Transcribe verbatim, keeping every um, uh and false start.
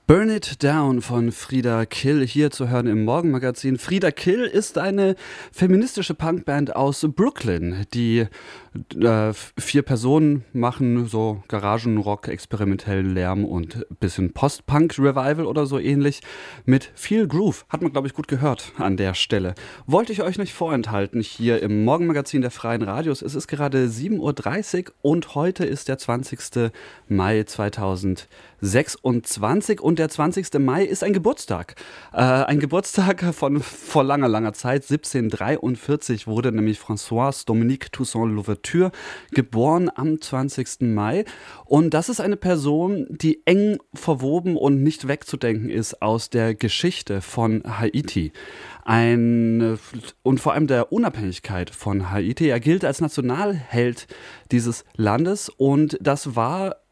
Burn It Down von Frida Kill hier zu hören im Morgenmagazin. Frida Kill ist eine feministische Punkband aus Brooklyn, die äh, vier Personen machen so Garagenrock, experimentellen Lärm und ein bisschen Post-Punk-Revival oder so ähnlich mit viel Groove. Hat man, glaube ich, gut gehört an der Stelle. Wollte ich euch nicht vorenthalten hier im Morgenmagazin der Freien Radios. Es ist gerade sieben Uhr dreißig und heute ist der zwanzigster Mai zweitausendsechsundzwanzig und der zwanzigster Mai ist ein Geburtstag. Äh, ein Geburtstag von vor langer, langer Zeit. siebzehnhundertdreiundvierzig wurde nämlich Françoise Dominique Toussaint Louverture geboren am zwanzigsten Mai. Und das ist eine Person, die eng verwoben und nicht wegzudenken ist aus der Geschichte von Haiti. Ein, und vor allem der Unabhängigkeit von Haiti. Er gilt als Nationalheld dieses Landes und das war